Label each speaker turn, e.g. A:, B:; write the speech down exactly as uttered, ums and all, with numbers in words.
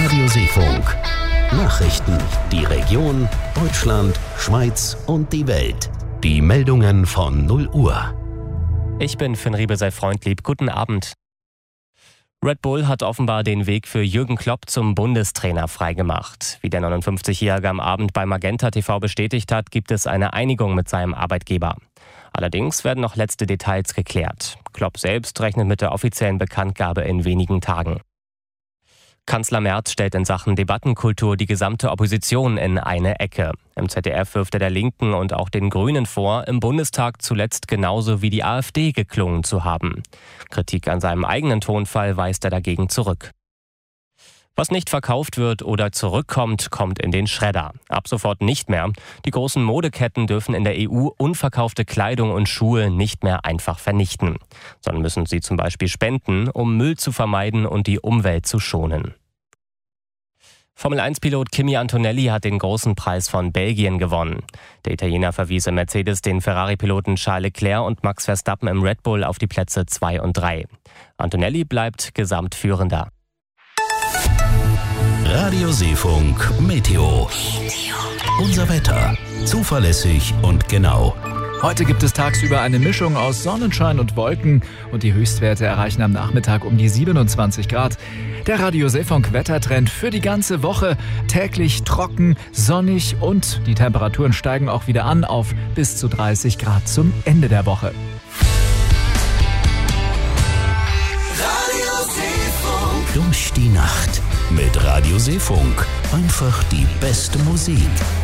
A: Radio Seefunk. Nachrichten, die Region, Deutschland, Schweiz und die Welt. Die Meldungen von null Uhr.
B: Ich bin Finn Riebe, sei freundlieb. Guten Abend. Red Bull hat offenbar den Weg für Jürgen Klopp zum Bundestrainer freigemacht. Wie der neunundfünfzigjährige am Abend bei Magenta T V bestätigt hat, gibt es eine Einigung mit seinem Arbeitgeber. Allerdings werden noch letzte Details geklärt. Klopp selbst rechnet mit der offiziellen Bekanntgabe in wenigen Tagen. Kanzler Merz stellt in Sachen Debattenkultur die gesamte Opposition in eine Ecke. Im Z D F wirft er der Linken und auch den Grünen vor, im Bundestag zuletzt genauso wie die AfD geklungen zu haben. Kritik an seinem eigenen Tonfall weist er dagegen zurück. Was nicht verkauft wird oder zurückkommt, kommt in den Schredder. Ab sofort nicht mehr. Die großen Modeketten dürfen in der E U unverkaufte Kleidung und Schuhe nicht mehr einfach vernichten, sondern müssen sie zum Beispiel spenden, um Müll zu vermeiden und die Umwelt zu schonen. Formel eins Pilot Kimi Antonelli hat den großen Preis von Belgien gewonnen. Der Italiener verwies im Mercedes den Ferrari-Piloten Charles Leclerc und Max Verstappen im Red Bull auf die Plätze zwei und drei. Antonelli bleibt Gesamtführender.
A: Radio Seefunk Meteo. Unser Wetter. Zuverlässig und genau.
C: Heute gibt es tagsüber eine Mischung aus Sonnenschein und Wolken und die Höchstwerte erreichen am Nachmittag um die siebenundzwanzig Grad. Der Radio Seefunk Wettertrend für die ganze Woche. Täglich trocken, sonnig und die Temperaturen steigen auch wieder an auf bis zu dreißig Grad zum Ende der Woche.
A: Radio Seefunk. Durch die Nacht mit Radio Seefunk. Einfach die beste Musik.